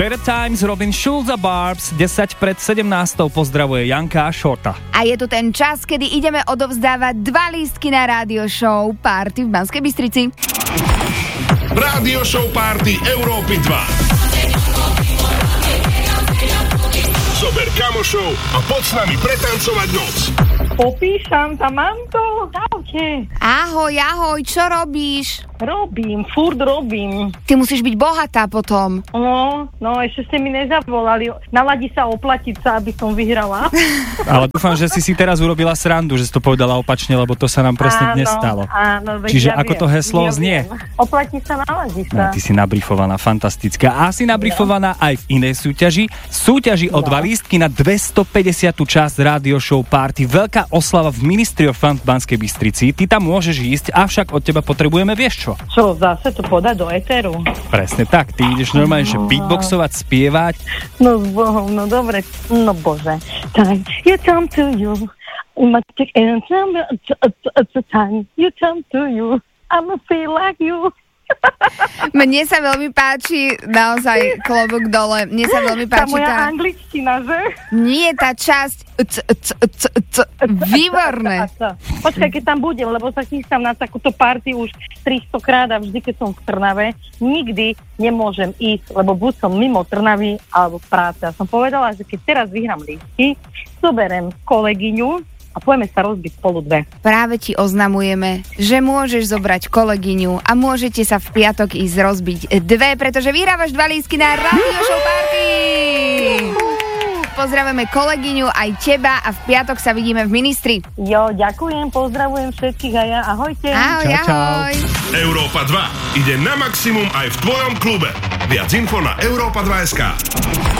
Better Times, Robin Schulz a Barbs, 10 pred 17. Pozdravuje Janka a Šorta. A je tu ten čas, kedy ideme odovzdávať 2 lístky na rádio show Party v Banskej Bystrici. Rádio show Party Európy 2. Zober kamošov a poď s nami pretancovať noc. Popíšam, tam mám to. Čaute. Ahoj, čo robíš? Furt robím. Ty musíš byť bohatá potom. No, ešte ste mi nezavolali. Naladí sa oplatiť sa, aby som vyhrala. Ale dúfam, že si teraz urobila srandu, že si to povedala opačne, lebo to sa nám presne dnes stalo. Áno, čiže ja ako to heslo znie? Oplatí sa, naladí sa. No, ty si nabrifovaná, fantastická. A si nabrifovaná aj v inej súťaži o 2 lístky na 250. časť rádio show Party. Veľká oslava v Ministry of Fun v Banskej Bystrici. Ty tam môžeš ísť, avšak od teba potrebujeme, vieš čo? Čo, zase to podať do éteru? Presne tak, ty ideš normálne, že beatboxovať, spievať. No s Bohom, no dobre, no bože. Time, you come to you. Time, you come to you. I'ma feel like you. Mne sa veľmi páči, naozaj klobúk dole, mne sa veľmi páči tá moja angličtina, že? Nie, tá časť výborné. Počkaj, keď tam budem, lebo sa chystám na takúto party už 300 krát a vždy, keď som v Trnave, nikdy nemôžem ísť, lebo buď som mimo Trnavy alebo v práci. Ja som povedala, že keď teraz vyhrám lístky, zoberiem kolegyňu a pôjdeme sa rozbiť spolu 2. Práve ti oznamujeme, že môžeš zobrať kolegyňu a môžete sa v piatok ísť rozbiť 2, pretože vyhrávaš 2 lístky na rádio show Party. Pozdravujeme kolegyňu aj teba a v piatok sa vidíme v Ministri. Jo, ďakujem, pozdravujem všetkých a ja. Ahojte. Ahoj. Európa 2 ide na maximum aj v tvojom klube. Viac info na Európa 2.sk.